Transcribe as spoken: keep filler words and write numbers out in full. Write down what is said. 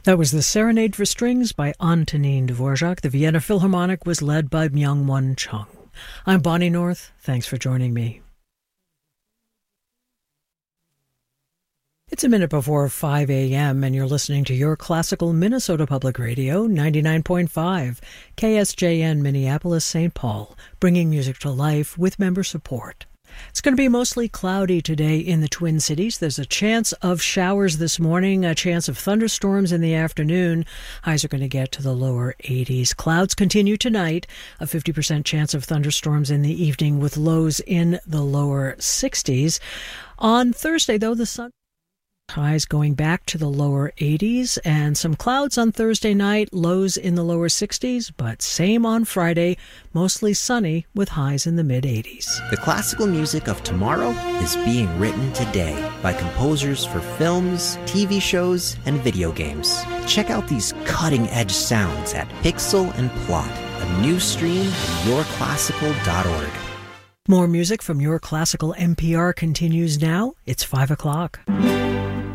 That was the Serenade for Strings by Antonin Dvorak. The Vienna Philharmonic was led by Myung-Won Chung. I'm Bonnie North. Thanks for joining me. It's a minute before five a.m. and you're listening to Your Classical Minnesota Public Radio, ninety-nine point five, K S J N Minneapolis, Saint Paul, bringing music to life with member support. It's going to be mostly cloudy today in the Twin Cities. There's a chance of showers this morning, a chance of thunderstorms in the afternoon. Highs are going to get to the lower eighties. Clouds continue tonight, a fifty percent chance of thunderstorms in the evening with lows in the lower sixties. On Thursday, though, the sun highs going back to the lower eighties and some clouds on Thursday night, lows in the lower sixties, but same on Friday, mostly sunny with highs in the mid-eighties. The classical music of tomorrow is being written today by composers for films, T V shows, and video games. Check out these cutting-edge sounds at Pixel and Plot, a new stream at your classical dot org. More music from Your Classical N P R continues now. It's five o'clock.